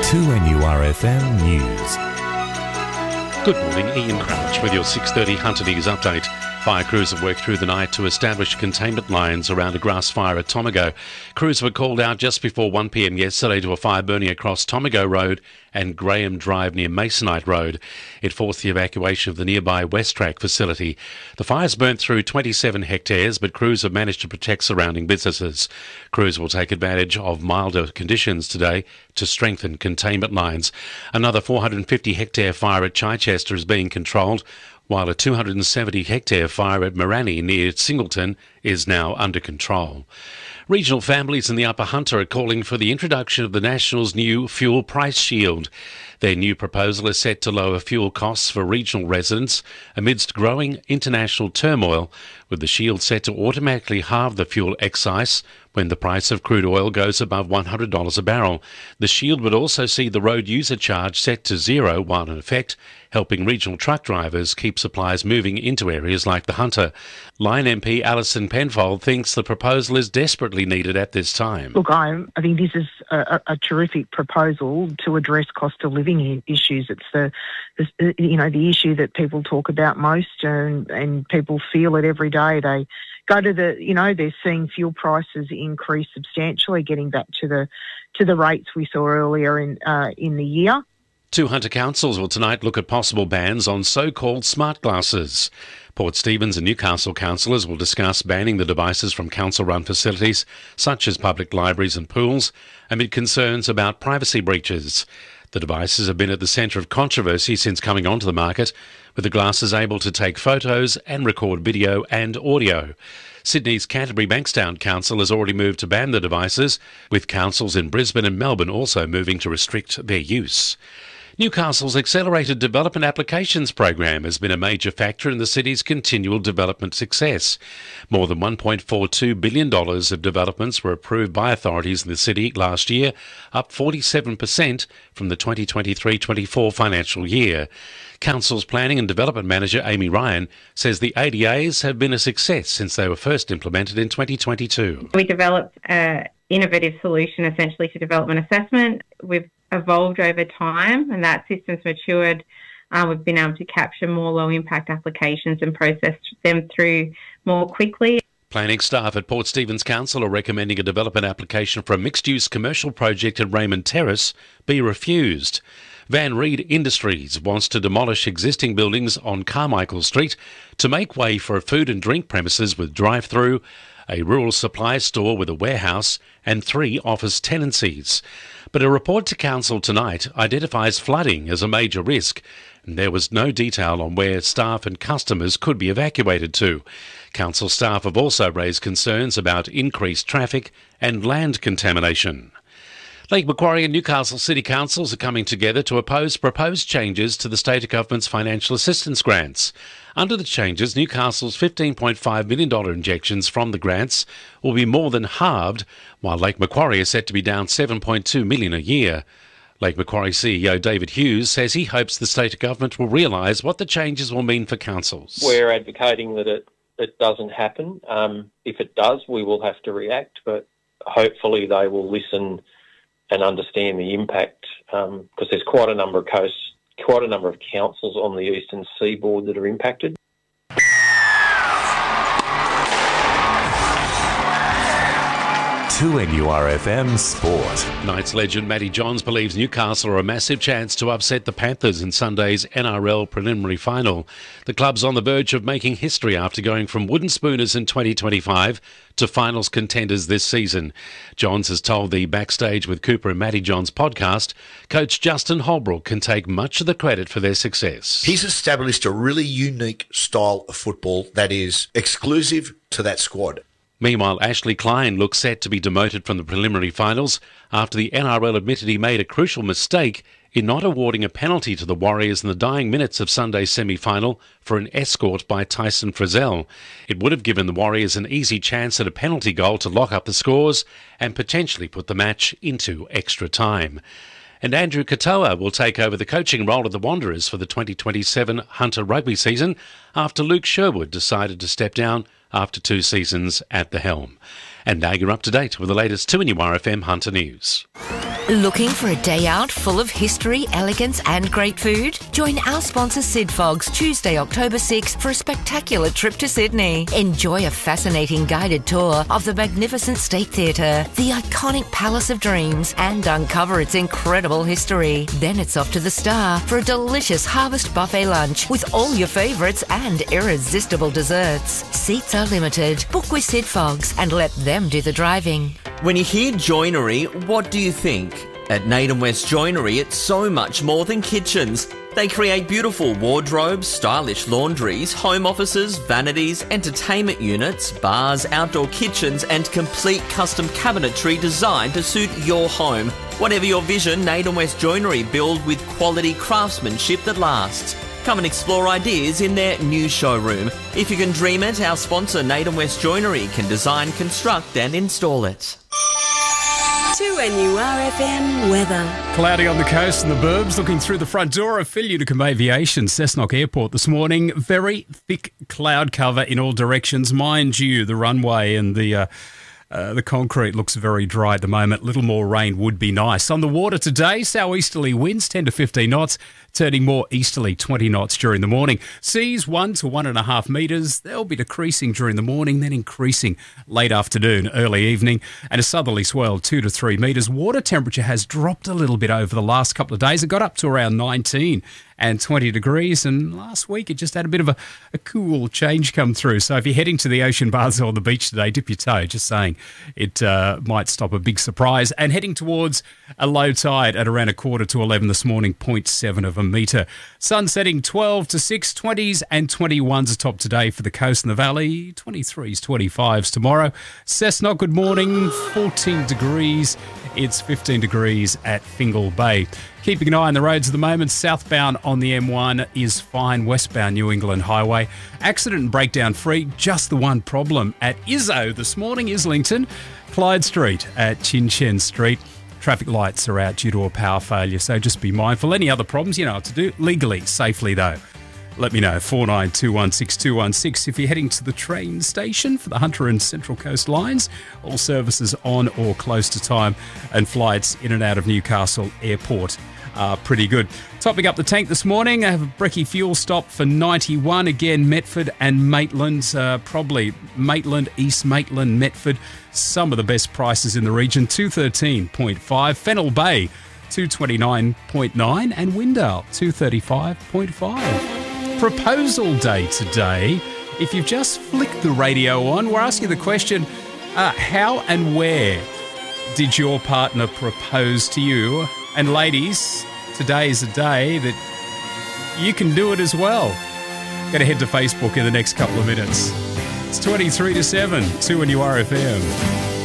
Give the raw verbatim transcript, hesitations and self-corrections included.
two N U R F M News. Good morning, Ian Crouch with your six thirty Hunter News update. Fire crews have worked through the night to establish containment lines around a grass fire at Tomago. Crews were called out just before one p m yesterday to a fire burning across Tomago Road and Graham Drive near Masonite Road. It forced the evacuation of the nearby Westrack facility. The fires burnt through twenty-seven hectares, but crews have managed to protect surrounding businesses. Crews will take advantage of milder conditions today to strengthen containment lines. Another four hundred fifty hectare fire at Chichester is being controlled, while a two hundred seventy hectare fire at Morani near Singleton is now under control. Regional families in the Upper Hunter are calling for the introduction of the National's new fuel price shield. Their new proposal is set to lower fuel costs for regional residents amidst growing international turmoil, with the shield set to automatically halve the fuel excise when the price of crude oil goes above one hundred dollars a barrel. The shield would also see the road user charge set to zero while in effect, helping regional truck drivers keep supplies moving into areas like the Hunter. Line M P Alison Penfold thinks the proposal is desperately needed at this time. Look, I, I think this is a, a terrific proposal to address cost of living issues. It's the, the you know the issue that people talk about most, and, and people feel it every day. They go to the, you know, they're seeing fuel prices increase substantially, getting back to the to the rates we saw earlier in uh, in the year. Two Hunter councils will tonight look at possible bans on so-called smart glasses. Port Stephens and Newcastle councillors will discuss banning the devices from council-run facilities such as public libraries and pools amid concerns about privacy breaches. The devices have been at the centre of controversy since coming onto the market, with the glasses able to take photos and record video and audio. Sydney's Canterbury Bankstown Council has already moved to ban the devices, with councils in Brisbane and Melbourne also moving to restrict their use. Newcastle's Accelerated Development Applications program has been a major factor in the city's continual development success. More than one point four two billion dollars of developments were approved by authorities in the city last year, up forty-seven percent from the twenty twenty-three twenty-four financial year. Council's Planning and Development Manager Amy Ryan says the A D As have been a success since they were first implemented in twenty twenty-two. We developed an innovative solution essentially to development assessment. We've evolved over time, and that system's matured. Uh, we've been able to capture more low-impact applications and process them through more quickly. Planning staff at Port Stephens Council are recommending a development application for a mixed-use commercial project at Raymond Terrace be refused. Van Reed Industries wants to demolish existing buildings on Carmichael Street to make way for a food and drink premises with drive-through, a rural supply store with a warehouse and three office tenancies. But a report to Council tonight identifies flooding as a major risk, and there was no detail on where staff and customers could be evacuated to. Council staff have also raised concerns about increased traffic and land contamination. Lake Macquarie and Newcastle City Councils are coming together to oppose proposed changes to the state government's financial assistance grants. Under the changes, Newcastle's fifteen point five million dollars injections from the grants will be more than halved, while Lake Macquarie is set to be down seven point two million dollars a year. Lake Macquarie C E O David Hughes says he hopes the state government will realise what the changes will mean for councils. We're advocating that it, it doesn't happen. Um, if it does, we will have to react, but hopefully they will listen and understand the impact, because um, there's quite a number of coasts, quite a number of councils on the eastern seaboard that are impacted. two N U R F M Sport. Knights legend Matty Johns believes Newcastle are a massive chance to upset the Panthers in Sunday's N R L preliminary final. The club's on the verge of making history after going from wooden spooners in twenty twenty-five to finals contenders this season. Johns has told the Backstage with Cooper and Matty Johns podcast, coach Justin Holbrook can take much of the credit for their success. He's established a really unique style of football that is exclusive to that squad. Meanwhile, Ashley Klein looks set to be demoted from the preliminary finals after the N R L admitted he made a crucial mistake in not awarding a penalty to the Warriors in the dying minutes of Sunday's semi-final for an escort by Tyson Frizzell. It would have given the Warriors an easy chance at a penalty goal to lock up the scores and potentially put the match into extra time. And Andrew Katoa will take over the coaching role of the Wanderers for the twenty twenty-seven Hunter rugby season after Luke Sherwood decided to step down after two seasons at the helm. And now you're up to date with the latest two N U R F M Hunter News. Looking for a day out full of history, elegance and great food? Join our sponsor Sid Fogs Tuesday, October sixth for a spectacular trip to Sydney. Enjoy a fascinating guided tour of the magnificent State Theatre, the iconic Palace of Dreams, and uncover its incredible history. Then it's off to the Star for a delicious harvest buffet lunch with all your favourites and irresistible desserts. Seats are limited. Book with Sid Fogs and let them do the driving. When you hear joinery, what do you think? At Naden West Joinery, it's so much more than kitchens. They create beautiful wardrobes, stylish laundries, home offices, vanities, entertainment units, bars, outdoor kitchens, and complete custom cabinetry designed to suit your home. Whatever your vision, Naden West Joinery build with quality craftsmanship that lasts. Come and explore ideas in their new showroom. If you can dream it, our sponsor Naden West Joinery can design, construct and install it. two N U R F M weather. Cloudy on the coast and the burbs. Looking through the front door of Filutica Aviation, Cessnock Airport this morning. Very thick cloud cover in all directions. Mind you, the runway and the uh, uh, the concrete looks very dry at the moment. Little more rain would be nice. On the water today, southeasterly winds ten to fifteen knots, turning more easterly twenty knots during the morning. Seas one to one and a half metres. They'll be decreasing during the morning, then increasing late afternoon, early evening. And a southerly swell two to three metres. Water temperature has dropped a little bit over the last couple of days. It got up to around nineteen and twenty degrees. And last week it just had a bit of a, a cool change come through. So if you're heading to the ocean baths or the beach today, dip your toe. Just saying, it uh, might stop a big surprise. And heading towards a low tide at around a quarter to eleven this morning, zero point seven of a metre. Sun setting twelve to six, twenties and twenty-ones atop today for the coast and the valley, twenty-threes, twenty-fives tomorrow. Cessnock, good morning, fourteen degrees. It's fifteen degrees at Fingal Bay. Keeping an eye on the roads at the moment, southbound on the M one is fine, westbound New England Highway. Accident and breakdown free, just the one problem at Izzo this morning, Islington, Clyde Street at Chin Chen Street. Traffic lights are out due to a power failure, so just be mindful. Any other problems, you know what to do. Legally, safely though. Let me know, four nine two one six two one six if you're heading to the train station for the Hunter and Central Coast lines. All services on or close to time and flights in and out of Newcastle Airport are pretty good. Topping up the tank this morning, I have a brekkie fuel stop for ninety-one. Again, Metford and Maitland, uh, probably Maitland, East Maitland, Metford. Some of the best prices in the region, two thirteen point five. Fennell Bay, two twenty-nine point nine. And Windale, two thirty-five point five. Proposal day today. If you've just flicked the radio on, we're asking the question, uh, how and where did your partner propose to you? And ladies, today is a day that you can do it as well. Going to head to Facebook in the next couple of minutes. It's twenty-three to seven, two N U R F M.